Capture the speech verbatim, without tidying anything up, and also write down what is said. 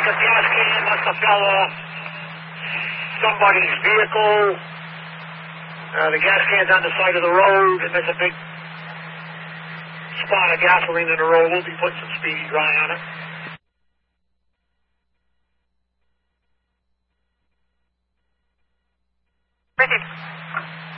the gas can must have fell off somebody's vehicle. Uh, the gas can's on the side of the road, and there's a big spot of gasoline in the road. We'll be putting some speedy dry on it. Richard.